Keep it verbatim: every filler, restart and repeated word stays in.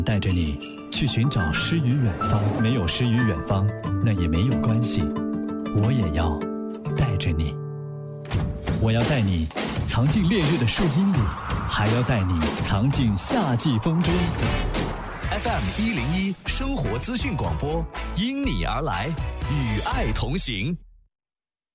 带着你去寻找诗与远方，没有诗与远方，那也没有关系，我也要带着你。我要带你藏进烈日的树荫里，还要带你藏进夏季风中。 F M 一零一生活资讯广播，因你而来，与爱同行。